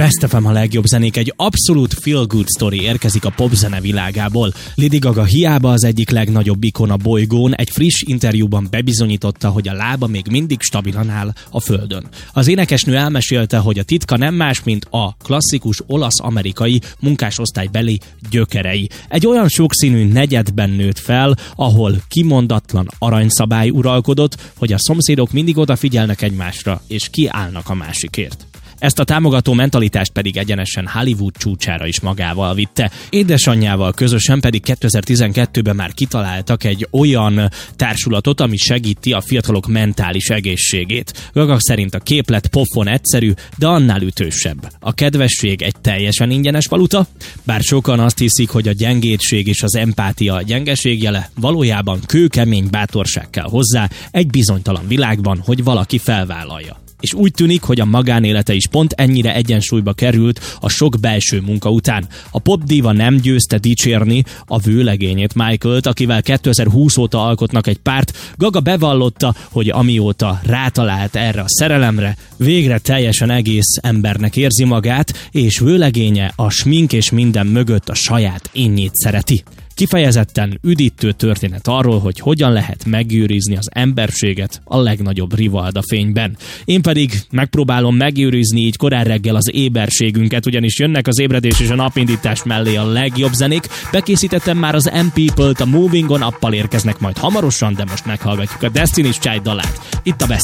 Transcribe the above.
Best FM a legjobb zenék, egy abszolút feel-good story érkezik a popzene világából. Lady Gaga hiába az egyik legnagyobb ikon a bolygón, egy friss interjúban bebizonyította, hogy a lába még mindig stabilan áll a földön. Az énekesnő elmesélte, hogy a titka nem más, mint a klasszikus olasz-amerikai munkásosztálybeli gyökerei. Egy olyan sokszínű negyedben nőtt fel, ahol kimondatlan aranyszabály uralkodott, hogy a szomszédok mindig odafigyelnek egymásra, és kiállnak a másikért. Ezt a támogató mentalitást pedig egyenesen Hollywood csúcsára is magával vitte. Édesanyjával közösen pedig 2012-ben már kitaláltak egy olyan társulatot, ami segíti a fiatalok mentális egészségét. Gaga szerint a képlet pofon egyszerű, de annál ütősebb. A kedvesség egy teljesen ingyenes valuta, bár sokan azt hiszik, hogy a gyengétség és az empátia a gyengeség jele, valójában kőkemény bátorság kell hozzá egy bizonytalan világban, hogy valaki felvállalja. És úgy tűnik, hogy a magánélete is pont ennyire egyensúlyba került a sok belső munka után. A popdíva nem győzte dicsérni a vőlegényét, Michaelt, akivel 2020 óta alkotnak egy párt. Gaga bevallotta, hogy amióta rátalált erre a szerelemre, végre teljesen egész embernek érzi magát, és vőlegénye a smink és minden mögött a saját énjét szereti. Kifejezetten üdítő történet arról, hogy hogyan lehet megőrizni az emberséget a legnagyobb rivalda fényben. Én pedig megpróbálom megőrizni így korán reggel az éberségünket, ugyanis jönnek az ébredés és a napindítás mellé a legjobb zenék. Bekészítettem már az M-People-t, a Moving On Up-pal érkeznek majd hamarosan, de most meghallgatjuk a Destiny's Child dalát. Itt a Best